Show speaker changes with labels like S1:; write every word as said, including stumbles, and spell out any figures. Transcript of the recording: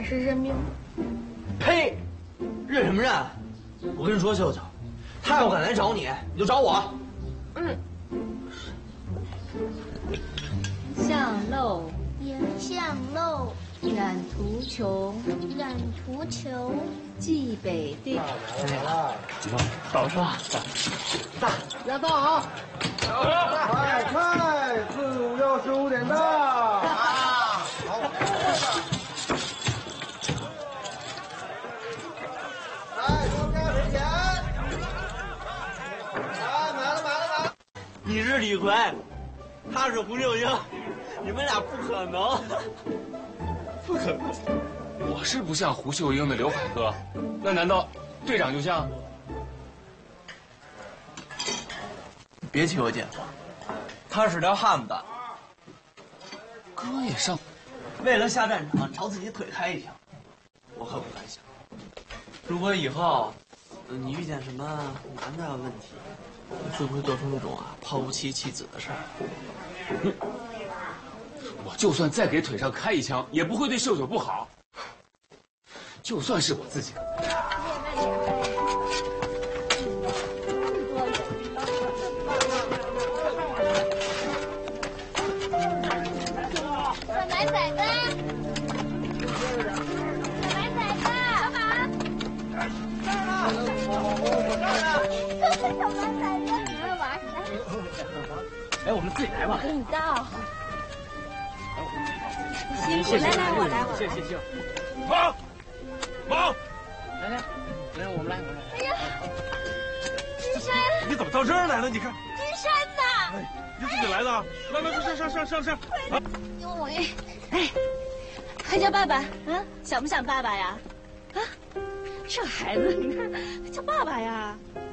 S1: 是认命。
S2: 呸！认什么认？我跟你说，秀秀，他要敢来找你，你就找我。
S1: 嗯。
S3: 向漏，
S4: 迎向漏，
S3: 染途穷，
S4: 染途穷，
S3: 蓟北地。
S2: 来了，
S5: 到是吧？
S2: 大，
S5: 要到啊！
S6: 快快，四五六十五点到。啊！好。来，多加赔钱。来，买了买了买了。
S2: 你是李逵，他是胡秀英，你们俩不可能，不可能。
S5: 我是不像胡秀英的刘海哥，那难道队长就像？
S2: 别提我姐夫，他是条汉子。
S5: 哥也上，
S2: 为了下战场朝自己腿开一枪，我可不敢想。如果以后你遇见什么难的问题，你会不会做出那种啊抛妻弃子的事儿？
S5: 嗯，我就算再给腿上开一枪，也不会对秀秀不好。就算是我自己。
S4: 小白崽子，小白崽子，小马，这儿呢，我这儿呢，小白崽子，你来玩，
S2: 哎，我们自己来吧。
S4: 给你倒。
S2: 辛苦，
S4: 来来，我来，我来。
S5: 谢谢谢谢。忙，忙，
S2: 来来，来，我们来，我们来。
S4: 哎呀，金山，
S7: 你怎么到这儿来了？你看，
S4: 金山呐！
S7: 哎，你自己来的？来来，上上上上上！啊！
S3: 我哎，还叫爸爸啊？想不想爸爸呀？啊，这孩子，你看叫爸爸呀？